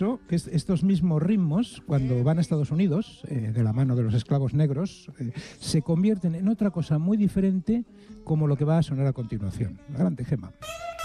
curioso que estos mismos ritmos, cuando van a Estados Unidos, de la mano de los esclavos negros, se convierten en otra cosa muy diferente, como lo que va a sonar a continuación. Adelante, Gemma.